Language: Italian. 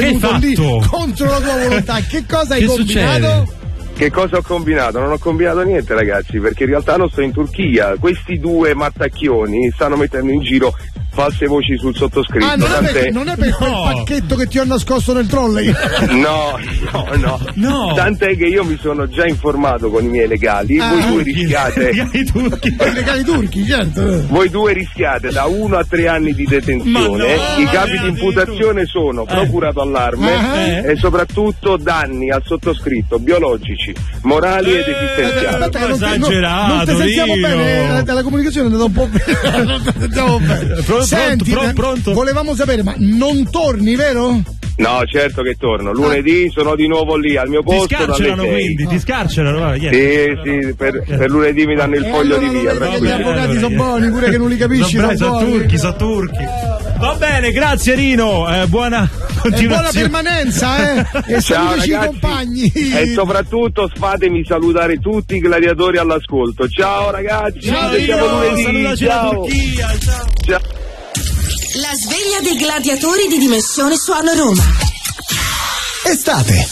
venuto lì contro la tua volontà. Che cosa hai combinato? Succede? Che cosa ho combinato? Non ho combinato niente, ragazzi, perché in realtà non sto in Turchia. Questi due mattacchioni stanno mettendo in giro false voci sul sottoscritto. Ah, non è per quel pacchetto che ti ho nascosto nel trolley? No. Tant'è che io mi sono già informato con i miei legali. Voi due rischiate. I legali turchi, certo. Voi due rischiate da 1 a 3 anni di detenzione. I capi di imputazione sono procurato allarme e soprattutto danni al sottoscritto biologici, morali ed esistenziali. Aspetta, non ti sentiamo bene, la comunicazione è andata un po' bene. Non ti sentiamo bene. Senti, pronto? Volevamo sapere, ma non torni, vero? No, certo che torno. Lunedì sono di nuovo lì al mio posto. Ti scarcerano quindi, ti scarcerano. Sì, per lunedì mi danno il foglio di via. Gli avvocati sono buoni, pure che non li capisci. Sono turchi. Va bene, grazie Rino, buona continuazione. Buona permanenza, e salutaci i compagni. E soprattutto fatemi salutare tutti i gladiatori all'ascolto. Ciao ragazzi, ciao ci vediamo lunedì. Salutaci la Turchia, ciao. La sveglia dei gladiatori di Dimensione Suono Roma. Estate.